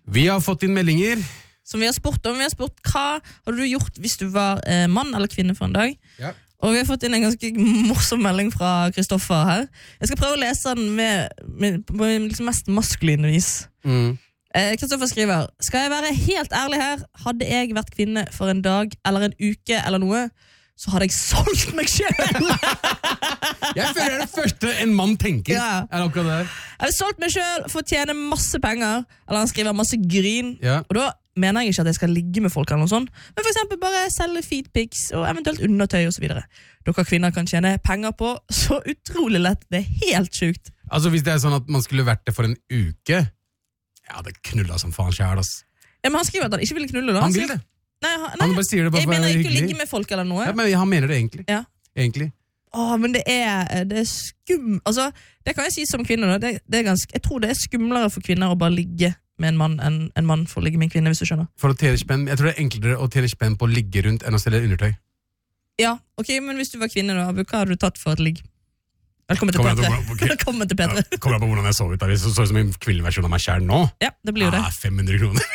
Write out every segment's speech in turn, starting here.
Vi har fått inn meldinger. Som vi har spurt om. Vi har spurt hva hadde du gjort hvis du var mann eller kvinne for en dag. Ja. Og vi har fått inn en ganske morsom melding fra Kristoffer her. Jeg skal prøve å lese den på liksom mest maskuline vis. Kristoffer skriver: skal jeg være helt ærlig her, hadde jeg vært kvinne for en dag eller en uke eller noe, så hadde jeg solgt meg selv. Jeg føler det første en mann tenker. Ja. Er akkurat det her. Jeg hadde solgt meg selv for å tjene masse penger. Eller han skriver masse gryn. Ja. Og da mener jeg ikke at jeg skal ligge med folk eller noe sånt, men for eksempel bare selge feedpics og eventuelt undertøy og så videre. Dere kvinner kan tjene penger på så utrolig lett. Det er helt sykt. Altså hvis det er sånn at man skulle vært det for en uke, ja, det knulla som faen selv, ass. Ja, men han skriver at han ikke vil knulle da. Han vil det. Nei, Han bare sier det bare jeg for å mener være ikke å hyggelig. ligge med folk eller noe. Ja, men han mener det egentlig. Ja. Egentlig. Men det er altså, det kan jeg si som kvinne da. Det er ganske, jeg tror det er skumlere for kvinner å bare ligge med en mann enn en mann for å ligge med en kvinne, hvis du skjønner. For å tjene spenn, jeg tror det er enklere å tjene spenn på å ligge rundt enn å selge undertøy. Ja, ok, men hvis du var kvinne da, Abu, hva hadde du tatt for et ligg? Velkommen til Petre. Velkommen til Petre. Ja, kommer jeg på hvordan jeg så ut da. Det så ut som en kvinneversjon av meg selv nå. Ja, det blir jo det. 500 kroner.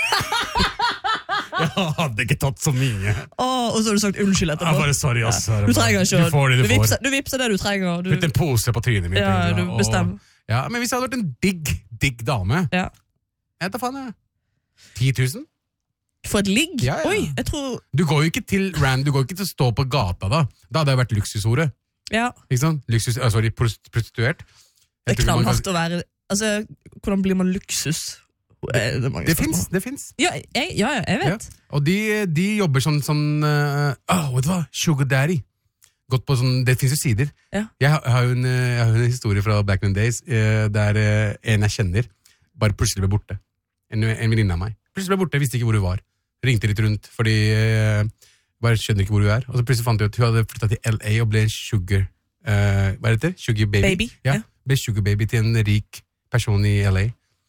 Jeg hadde ikke tatt så mye. Og så har du sagt unnskyld etterpå. Jeg bare, sorry, ass. Du trenger ikke. Du får det du får. Du vipser det du trenger. Putt en pose på trynet mitt. Ja, du bestemmer. Ja, men hvis jeg hadde vært en digg dame, Ja. jeg tar faen, 10 000? For et ligg? Ja, ja. Oi, jeg tror... Du går jo ikke til å stå på gata da. Da hadde jeg vært luksusordet. Ja. Ikke sant? Prostituert. Det er knallhardt å være... Altså, hvordan blir man luksus? Det finns. Ja, jeg vet. Ja. Og de jobber sånn vet du hva? Sugar daddy. Gått på sånn, det finnes jo sider. Ja. Jeg har jo en historie fra back in the days, der en jeg kjenner bare plutselig ble borte. En venninne av meg. Plutselig ble borte, visste ikke hvor hun var. Ringte litt rundt, fordi bare skjønner ikke hvor hun er. Og så plutselig fant jeg ut at hun hadde flyttet til LA og ble en sugar, hva er det? Sugar baby. Ja. Ble sugar baby til en rik person i LA.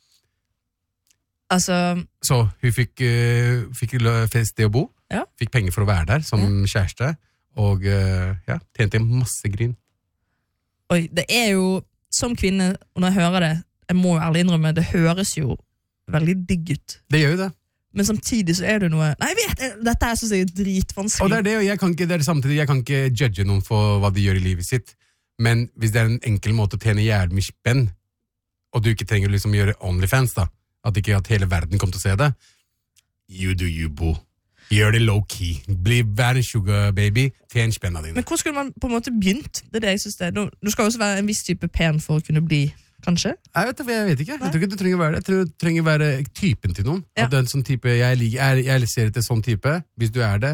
Altså... Så hun fikk sted å bo, fikk penger for å være der som kjæreste, og tjente masse gryn. Oi, det er jo, som kvinne, og når jeg hører det, jeg må jo ærlig innrømme, det høres jo veldig digg ut. Det gjør jo det. Men samtidig så er det noe... Nei, jeg vet, dette synes jeg er dritvanskelig. Og det er det, og jeg kan ikke judge noen for hva de gjør i livet sitt, men hvis det er en enkel måte å tjene jævlig mye spenn, og du ikke trenger liksom gjøre OnlyFans da, at ikke at hele verden kommer til å se det. You do you, boo. Gjør det low-key. Vær en sugar baby, tjen spenna dine. Men hvor skulle man på en måte begynt? Det er det jeg synes det er. Du skal også være en viss type pen for å kunne bli, kanskje? Jeg vet ikke. Jeg tror ikke du trenger å være det. Jeg tror du trenger å være typen til noen. Ja. At det er en sånn type, jeg ser etter sånn type. Hvis du er det,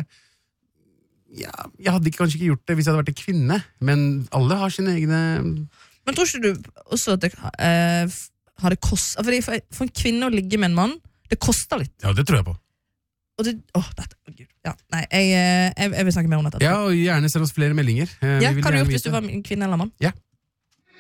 ja, jeg hadde kanskje ikke gjort det hvis jeg hadde vært en kvinne, men alle har sine egne... Men tror ikke du også at det har det kost... Fordi for en kvinne å ligge med en mann, det koster litt. Ja, det tror jeg på. Og det... Gud. Ja, nei, jeg vil snakke mer om dette. Ja, og gjerne send oss flere meldinger. Ja, hva har du gjort hvis du var en kvinne eller mann? Ja.